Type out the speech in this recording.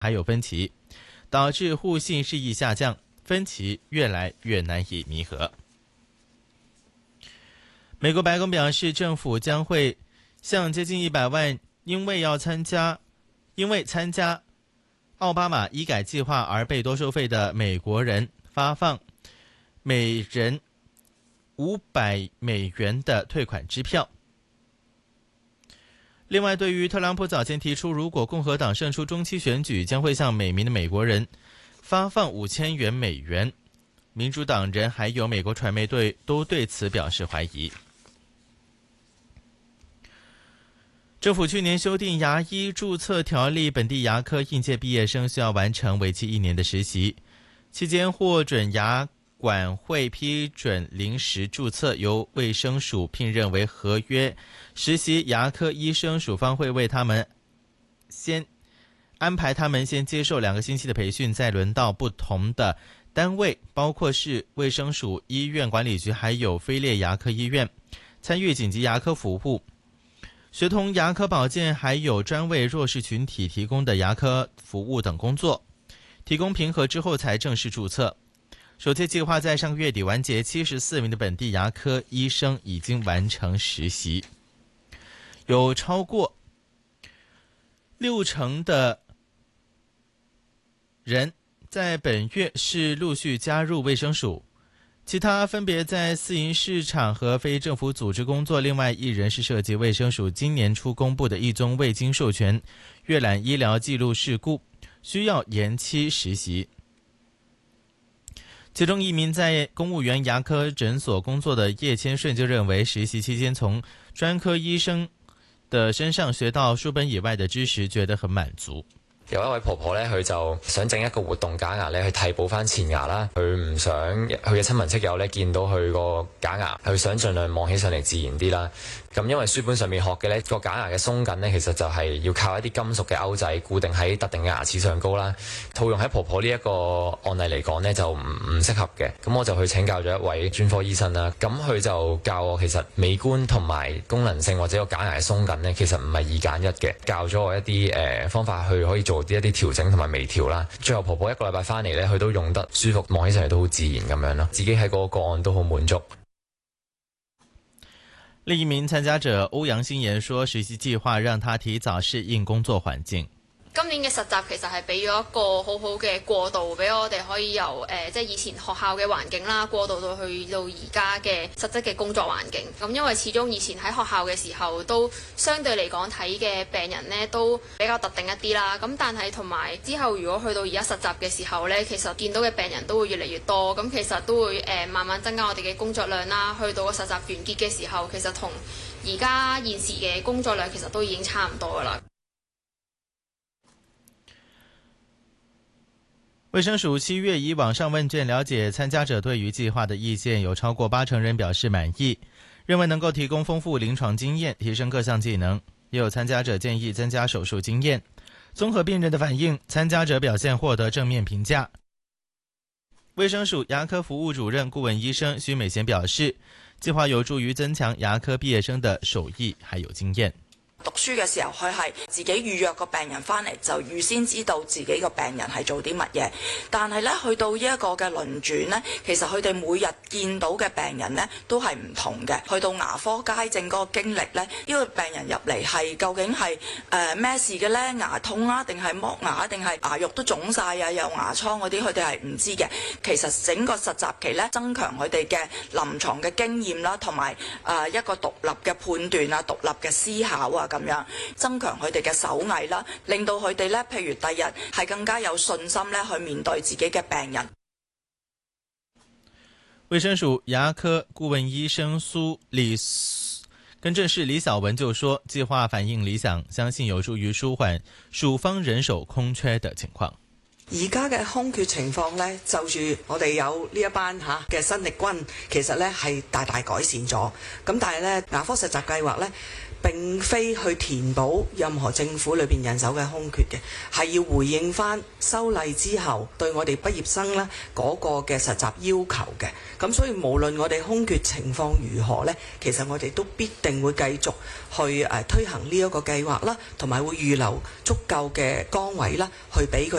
还有分歧，导致互信日益下降，分歧越来越难以弥合。美国白宫表示，政府将会向接近100万因为参加奥巴马医改计划而被多收费的美国人发放每人$500的退款支票。另外，对于特朗普早前提出，如果共和党胜出中期选举，将会向每名的美国人发放$5000，民主党人还有美国传媒都对此表示怀疑。政府去年修订牙医注册条例，本地牙科应届毕业生需要完成为期1年的实习，期间获准牙管会批准临时注册，由卫生署聘任为合约实习牙科医生，署方会为他们先安排他们先接受2个星期的培训，再轮到不同的单位，包括是卫生署、医院管理局还有菲列牙科医院，参与紧急牙科服务，学童牙科保健，还有专为弱势群体提供的牙科服务等工作，提供评核之后才正式注册。首届计划在上个月底完结，74名的本地牙科医生已经完成实习，有超过60%的人在本月是陆续加入卫生署，其他分别在私营市场和非政府组织工作，另外1人是涉及卫生署今年初公布的一宗未经授权阅览医疗记录事故，需要延期实习。其中1名在公务员牙科诊所工作的叶千顺就认为，实习期間從專科醫生的身上學到書本以外的知識，覺得很滿足。 有一位婆婆咧，佢就想整一個活動假牙咧，去替補翻前牙啦。佢唔想佢嘅親朋戚友咧見到佢個假牙，佢想盡量望起上嚟自然啲啦。咁因為書本上面學嘅咧，個假牙嘅鬆緊咧，其實就係要靠一啲金屬嘅鈎仔固定喺特定嘅牙齒上高啦。套用喺婆婆呢一個案例嚟講咧，就唔適合嘅。咁我就去請教咗一位專科醫生啦。咁佢就教我其實美觀同埋功能性或者個假牙嘅鬆緊咧，其實唔係2揀1嘅。教咗我一啲方法去可以做一啲調整同埋微調啦。最後婆婆1個禮拜翻嚟咧，佢都用得舒服，望起上嚟都好自然咁樣咯。自己喺嗰個個案都好滿足。 另一名參加者歐陽新言說，實習計劃讓他提早適應工作環境。 今年嘅實習其實係俾咗一個好好嘅過渡，俾我哋可以由即係以前學校嘅環境啦，過渡到去到而家嘅實質嘅工作環境。咁因為始終以前喺學校嘅時候，都相對嚟講睇嘅病人呢都比較特定一啲啦。咁但係同埋之後，如果去到而家實習嘅時候呢，其實見到嘅病人都會越嚟越多。咁其實都會慢慢增加我哋嘅工作量啦。去到個實習完結嘅時候，其實同而家現時嘅工作量其實都已經差唔多噶啦。 衛生署7月以網上問卷了解參加者對於計劃的意見，有超過80%人表示滿意，認為能夠提供豐富臨床經驗，提升各項技能。也有參加者建議增加手術經驗。綜合病人的反應，參加者表現獲得正面評價。衛生署牙科服務主任顧問醫生許美賢表示，計劃有助於增強牙科畢業生的手藝還有經驗。 讀書嘅時候，佢係自己預約個病人翻嚟，就預先知道自己個病人係做啲乜嘢。但係咧，去到呢一個嘅輪轉呢，其實佢哋每日見到嘅病人呢都係唔同嘅。去到牙科街症嗰個經歷呢，呢個病人入嚟係究竟係咩事嘅呢？牙痛啊，定係剝牙，定係牙肉都腫晒啊，有牙瘡嗰啲，佢哋係唔知嘅。其實整個實習期呢，增強佢哋嘅臨床嘅經驗啦，同埋一個獨立嘅判斷啊，獨立嘅思考啊。咁樣增強佢哋嘅手藝啦，令到佢哋咧，譬如第日係更加有信心咧去面對自己嘅病人。 衛生署牙科顧問醫生李小文就說，計劃反應理想，相信有助於舒緩署方人手空缺的情況。 而家嘅空缺情況呢，就住我哋有呢一班嘅新力軍，其實呢係大大改善咗。咁但係呢，牙科實習計劃呢， 並非去填補任何政府裏邊人手嘅空缺嘅，係要回應翻修例之後對我哋畢業生呢嗰個嘅實習要求嘅。咁所以無論我哋空缺情況如何呢，其實我哋都必定會繼續去推行呢一個計劃啦，同埋會預留足夠嘅崗位啦，去俾佢